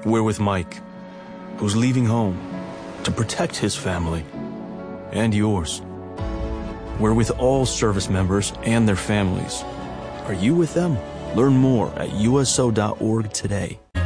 We're with Mike, who's leaving home to protect his family and yours. We're with all service members and their families. Are you with them? Learn more at USO.org today.